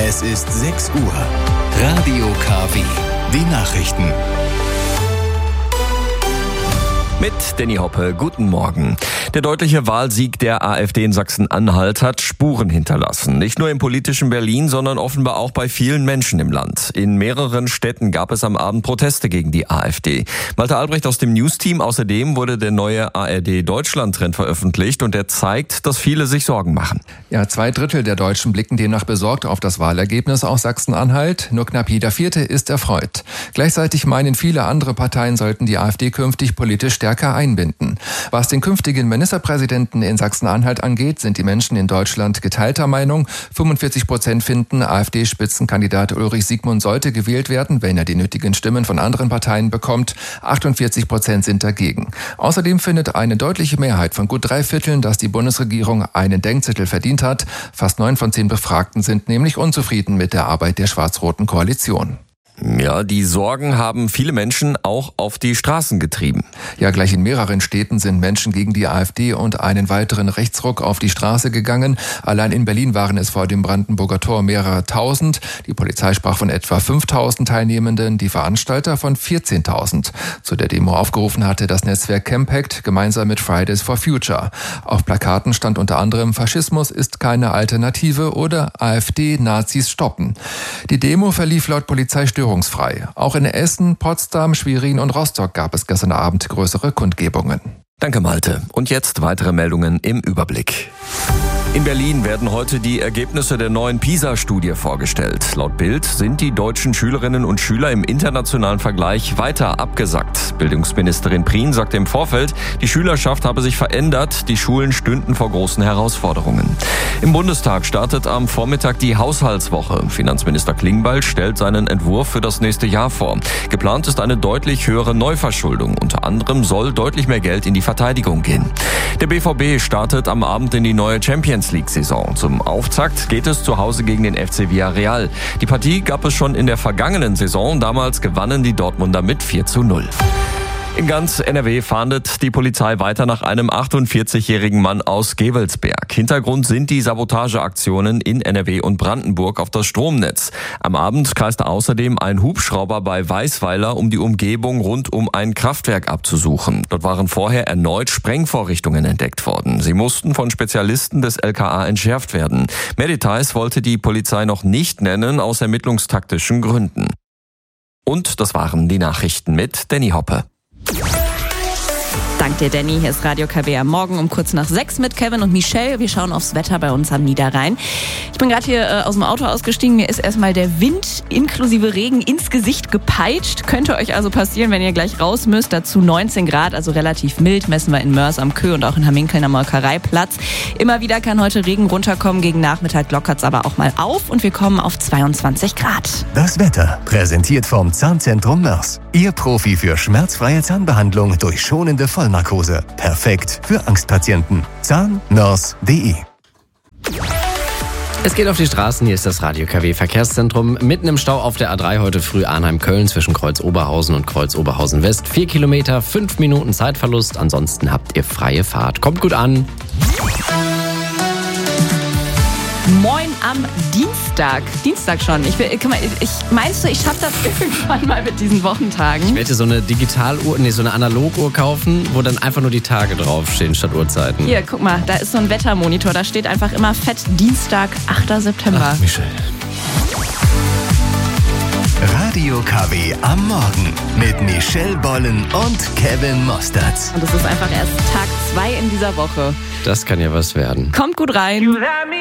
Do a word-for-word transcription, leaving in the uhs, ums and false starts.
Es ist sechs Uhr. Radio K W. Die Nachrichten. Mit Danny Hoppe, guten Morgen. Der deutliche Wahlsieg der AfD in Sachsen-Anhalt hat Spuren hinterlassen. Nicht nur im politischen Berlin, sondern offenbar auch bei vielen Menschen im Land. In mehreren Städten gab es am Abend Proteste gegen die AfD. Malte Albrecht aus dem News-Team. Außerdem wurde der neue A R D-Deutschland-Trend veröffentlicht und der zeigt, dass viele sich Sorgen machen. Ja, zwei Drittel der Deutschen blicken demnach besorgt auf das Wahlergebnis aus Sachsen-Anhalt. Nur knapp jeder Vierte ist erfreut. Gleichzeitig meinen viele andere Parteien sollten die AfD künftig politisch stärker einbinden. Was den künftigen Ministerpräsidenten in Sachsen-Anhalt angeht, sind die Menschen in Deutschland geteilter Meinung. fünfundvierzig Prozent finden, AfD-Spitzenkandidat Ulrich Siegmund sollte gewählt werden, wenn er die nötigen Stimmen von anderen Parteien bekommt. achtundvierzig Prozent sind dagegen. Außerdem findet eine deutliche Mehrheit von gut drei Vierteln, dass die Bundesregierung einen Denkzettel verdient hat. Fast neun von zehn Befragten sind nämlich unzufrieden mit der Arbeit der schwarz-roten Koalition. Ja, die Sorgen haben viele Menschen auch auf die Straßen getrieben. Ja, gleich in mehreren Städten sind Menschen gegen die AfD und einen weiteren Rechtsruck auf die Straße gegangen. Allein in Berlin waren es vor dem Brandenburger Tor mehrere Tausend. Die Polizei sprach von etwa fünftausend Teilnehmenden, die Veranstalter von vierzehntausend. Zu der Demo aufgerufen hatte das Netzwerk Campact gemeinsam mit Fridays for Future. Auf Plakaten stand unter anderem: Faschismus ist keine Alternative oder AfD Nazis stoppen. Die Demo verlief laut Polizei störungsfrei. Auch in Essen, Potsdam, Schwerin und Rostock gab es gestern Abend größere Kundgebungen. Danke, Malte. Und jetzt weitere Meldungen im Überblick. In Berlin werden heute die Ergebnisse der neuen PISA-Studie vorgestellt. Laut Bild sind die deutschen Schülerinnen und Schüler im internationalen Vergleich weiter abgesackt. Bildungsministerin Prien sagte im Vorfeld, die Schülerschaft habe sich verändert, die Schulen stünden vor großen Herausforderungen. Im Bundestag startet am Vormittag die Haushaltswoche. Finanzminister Klingbeil stellt seinen Entwurf für das nächste Jahr vor. Geplant ist eine deutlich höhere Neuverschuldung. Unter anderem soll deutlich mehr Geld in die Verteidigung gehen. Der B V B startet am Abend in die neue Champions League-Saison. Zum Auftakt geht es zu Hause gegen den F C Villarreal. Die Partie gab es schon in der vergangenen Saison. Damals gewannen die Dortmunder mit vier zu null. In ganz N R W fahndet die Polizei weiter nach einem achtundvierzigjährigen Mann aus Gevelsberg. Hintergrund sind die Sabotageaktionen in N R W und Brandenburg auf das Stromnetz. Am Abend kreiste außerdem ein Hubschrauber bei Weißweiler, um die Umgebung rund um ein Kraftwerk abzusuchen. Dort waren vorher erneut Sprengvorrichtungen entdeckt worden. Sie mussten von Spezialisten des L K A entschärft werden. Mehr Details wollte die Polizei noch nicht nennen, aus ermittlungstaktischen Gründen. Und das waren die Nachrichten mit Danny Hoppe. Dank dir, Danny. Hier ist Radio K W am Morgen um kurz nach sechs mit Kevin und Michelle. Wir schauen aufs Wetter bei uns am Niederrhein. Ich bin gerade hier äh, aus dem Auto ausgestiegen. Mir ist erstmal der Wind inklusive Regen ins Gesicht gepeitscht. Könnte euch also passieren, wenn ihr gleich raus müsst. Dazu neunzehn Grad, also relativ mild, messen wir in Mörs am Kö und auch in Hamminkeln am Molkereiplatz. Immer wieder kann heute Regen runterkommen. Gegen Nachmittag lockert es aber auch mal auf und wir kommen auf zweiundzwanzig Grad. Das Wetter präsentiert vom Zahnzentrum Mörs. Ihr Profi für schmerzfreie Zahnbehandlung durch schonende Vollnarkose. Perfekt für Angstpatienten. Zahnnörs punkt de. Es geht auf die Straßen, hier ist das Radio K W Verkehrszentrum. Mitten im Stau auf der A drei heute früh Arnheim-Köln zwischen Kreuz-Oberhausen und Kreuz-Oberhausen-West. Vier Kilometer, fünf Minuten Zeitverlust, ansonsten habt ihr freie Fahrt. Kommt gut an. Moin am Dienstag. Dienstag schon. Ich, will, guck mal, ich meinst du, ich schaff das irgendwann mal mit diesen Wochentagen? Ich werde so eine Digitaluhr, nee, so eine Analoguhr kaufen, wo dann einfach nur die Tage draufstehen statt Uhrzeiten. Hier, guck mal, da ist so ein Wettermonitor. Da steht einfach immer fett Dienstag, achter September. Ach, Michelle. Radio K W am Morgen mit Michelle Bollen und Kevin Mostertz. Und es ist einfach erst Tag zwei in dieser Woche. Das kann ja was werden. Kommt gut rein.